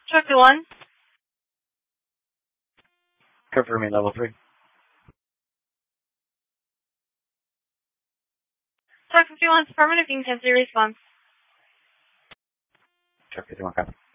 Truck 51. Confirming level 3. Truck 51's affirmative. You can cancel your response. Truck 51, copy.